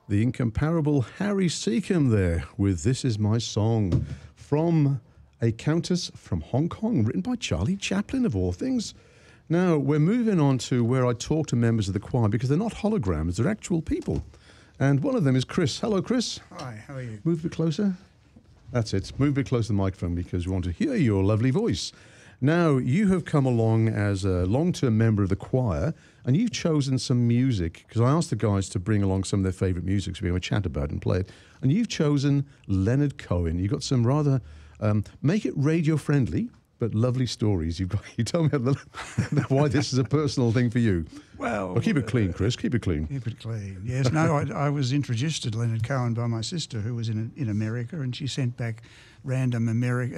The incomparable Harry Secombe there with This Is My Song from A Countess from Hong Kong, written by Charlie Chaplin, of all things. Now, we're moving on to where I talk to members of the choir because they're not holograms, they're actual people. And one of them is Chris. Hello, Chris. Hi, how are you? Move a bit closer. That's it. Move a bit closer to the microphone because we want to hear your lovely voice. Now, you have come along as a long-term member of the choir, and you've chosen some music, because I asked the guys to bring along some of their favourite music so we can have a chat about it and play it. And you've chosen Leonard Cohen. You've got some rather, make it radio-friendly, but lovely stories. You tell me why this is a personal thing for you. Well, keep it clean, Chris. Keep it clean. Keep it clean. Yes. No, I was introduced to Leonard Cohen by my sister, who was in America, and she sent back random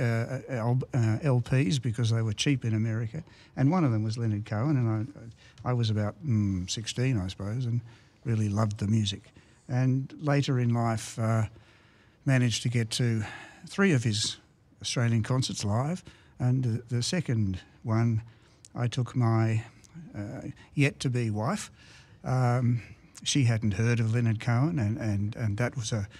LPs because they were cheap in America, and one of them was Leonard Cohen, and I was about 16, I suppose, and really loved the music. And later in life, managed to get to 3 of his Australian concerts live. And the second one, I took my yet-to-be wife. She hadn't heard of Leonard Cohen, and that was a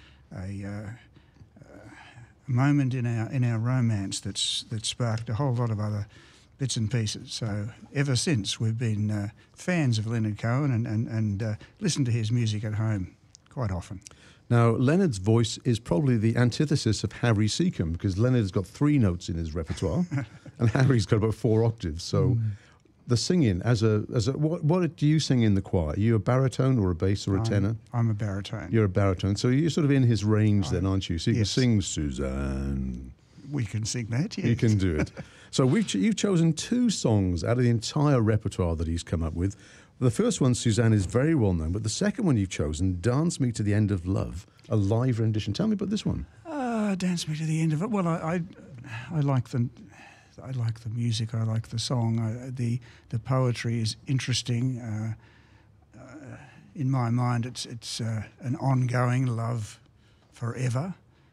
moment in our romance that sparked a whole lot of other bits and pieces. So ever since, we've been fans of Leonard Cohen and listened to his music at home quite often. Now, Leonard's voice is probably the antithesis of Harry Secombe, because Leonard's got 3 notes in his repertoire, and Harry's got about 4 octaves. So, the singing what do you sing in the choir? Are you a baritone or a bass or a tenor? I'm a baritone. You're a baritone, so you're sort of in his range then, aren't you? So you can sing Suzanne. We can sing that. Yes. You can do it. So you've chosen 2 songs out of the entire repertoire that he's come up with. The first one, Suzanne, is very well known, but the second one you've chosen, Dance Me to the End of Love, a live rendition. Tell me about this one. Dance Me to the End of It. Well, I like the music. I like the song. The poetry is interesting. In my mind, it's an ongoing love forever.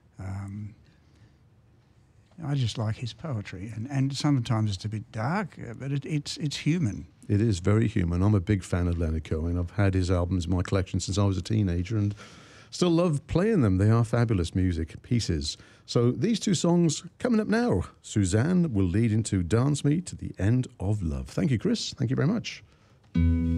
I just like his poetry, and sometimes it's a bit dark, but it's human. It is very human. I'm a big fan of Leonard Cohen. I've had his albums in my collection since I was a teenager and still love playing them. They are fabulous music pieces. So these 2 songs coming up now. Suzanne will lead into Dance Me to the End of Love. Thank you, Chris. Thank you very much.